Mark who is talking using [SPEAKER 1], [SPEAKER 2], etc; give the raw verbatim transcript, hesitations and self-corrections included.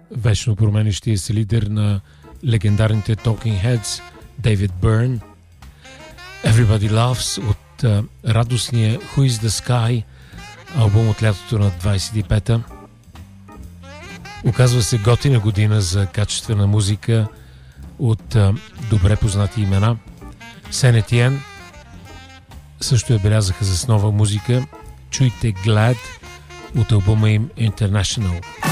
[SPEAKER 1] вечно променещия се лидер на легендарните Talking Heads Дейвид Бърн. Everybody Loves от а, радостния Who is the Sky, албум от лятото на двайсет и пета. Оказва се готина година за качествена музика от а, добре познати имена. Сен Етиен също я белязаха с нова музика. Чуйте Glad от албума им International.